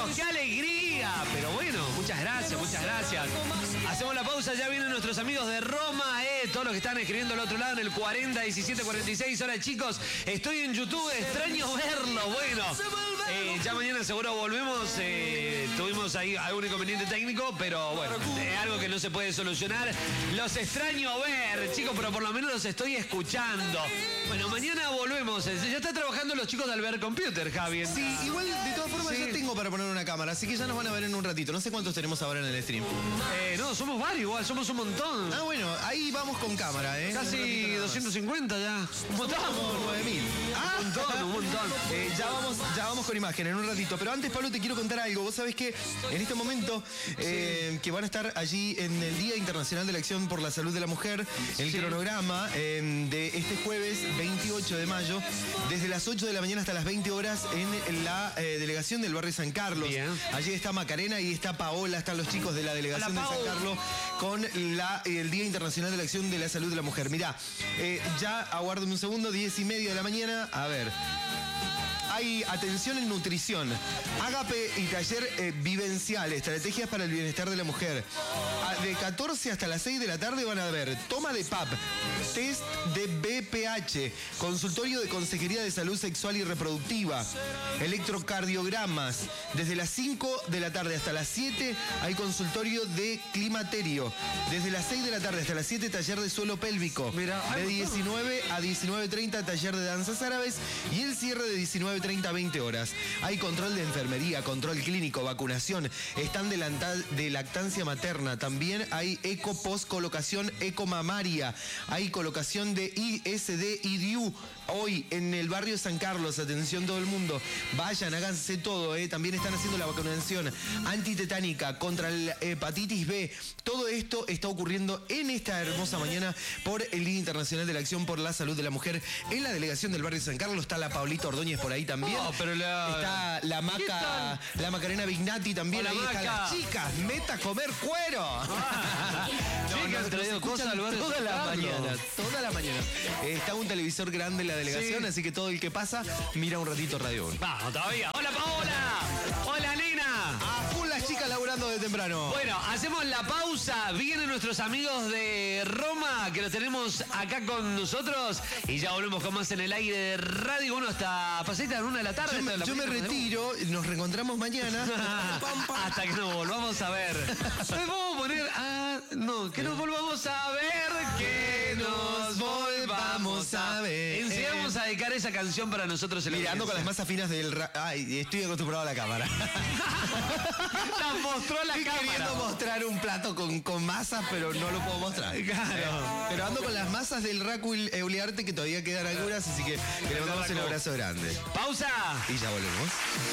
qué alegría. Pero bueno, muchas gracias, muchas gracias. Hacemos la pausa, ya vienen nuestros amigos de Roma, todos los que están escribiendo al otro lado en el 40 17 46. Hola chicos, estoy en YouTube, extraño verlo. Bueno, ya mañana seguro volvemos. Tuvimos ahí algún inconveniente técnico, pero bueno, algo que no se puede solucionar. Los extraño ver, chicos, pero por lo menos los estoy escuchando. Bueno, mañana volvemos. Ya está trabajando los chicos de Albert Computer, Javi. Sí, igual de todas formas ya tengo para poner una cámara, así que ya nos van a ver en un ratito. No sé cuántos tenemos ahora en el stream. No, somos varios igual, somos un montón. Ah, bueno, ahí vamos con cámara, Casi 250 ya. Un montón. 9.000. Un montón. Ya vamos con imagen en un ratito. Pero antes, Pablo, te quiero contar algo. Vos sabés que en este momento que van a estar allí en el Día Internacional de la Acción por la Salud de la Mujer, el cronograma de este jueves 28 de mayo, desde las 8 de la mañana hasta las 20 horas en la delegación del barrio San Carlos. Bien. Allí está Macarena y está Paola, están los chicos de la delegación de San Carlos con el Día Internacional de la Acción de la Salud de la Mujer. Mirá, ya aguárdame un segundo, 10:30 de la mañana. A ver. Hay atención en nutrición, ágape y taller vivencial, estrategias para el bienestar de la mujer. De 14 hasta las 6 de la tarde van a haber toma de PAP, test de BPH, consultorio de consejería de salud sexual y reproductiva, electrocardiogramas. Desde las 5 de la tarde hasta las 7 hay consultorio de climaterio. Desde las 6 de la tarde hasta las 7 taller de suelo pélvico. Mira, de 19 a 19:30 taller de danzas árabes y el cierre de 19:30 a 20 horas. Hay control de enfermería, control clínico, vacunación, stand de lactancia materna. También hay eco post colocación ecomamaria. Hay colocación de ISD y DIU. Hoy en el barrio San Carlos, atención todo el mundo, vayan, háganse todo, también están haciendo la vacunación antitetánica contra la hepatitis B. Todo esto está ocurriendo en esta hermosa mañana por el Día Internacional de la Acción por la Salud de la Mujer. En la delegación del barrio San Carlos está la Paulita Ordóñez por ahí también. Está la Maca, la Macarena Vignati también. Ahí están las chicas, meta a comer cuero. Han traído cosas al barrio toda la San Carlos. mañana, toda la mañana. Está un televisor grande en la delegación, así que todo el que pasa, mira un ratito Radio 1. Vamos todavía. Hola Paola. Hola Nina. A full las chicas laburando de temprano. Bueno, hacemos la pausa. Vienen nuestros amigos de Roma, que los tenemos acá con nosotros. Y ya volvemos con más en el aire de Radio 1 hasta pasadita en 1 de la tarde. Yo me retiro, nos reencontramos mañana. Hasta que nos volvamos a ver. Vamos a poner. Que nos volvamos a ver. Que nos volvamos a ver. En sí vamos a dedicar esa canción para nosotros. Mirando con las masas finas del... Ay, estoy acostumbrado a la cámara. La mostró la estoy cámara. queriendo mostrar un plato con masas, pero no lo puedo mostrar. Claro. Pero ando con las masas del Raku Euliarte, que todavía quedan algunas, así que le mandamos un abrazo grande. Pausa. Y ya volvemos.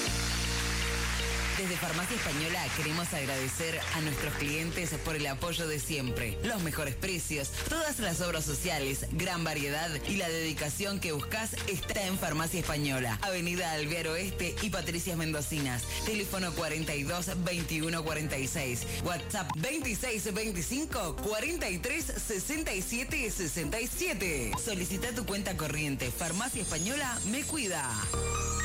Desde Farmacia Española queremos agradecer a nuestros clientes por el apoyo de siempre. Los mejores precios, todas las obras sociales, gran variedad y la dedicación que buscas está en Farmacia Española. Avenida Alvear Oeste y Patricias Mendocinas. Teléfono 42 21 46. WhatsApp 26 25 43 67 67. Solicita tu cuenta corriente. Farmacia Española me cuida.